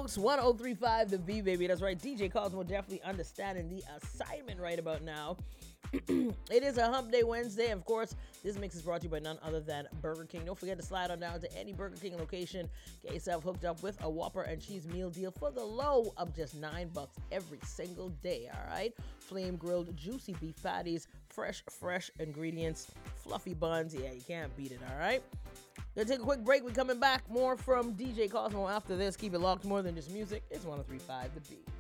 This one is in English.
folks. 1035 The V, baby. That's right. DJ Cosmo definitely understanding the assignment right about now. It is a Hump Day Wednesday. Of course, this mix is brought to you by none other than Burger King. Don't forget to slide on down to any Burger King location. Get yourself hooked up with a Whopper and cheese meal deal for the low of just $9 every single day, all right? Flame grilled, juicy beef patties, fresh ingredients, fluffy buns. Yeah, you can't beat it, all right? Gonna take a quick break. We're coming back. More from DJ Cosmo after this. Keep it locked. More than just music. It's 1035 The Beat.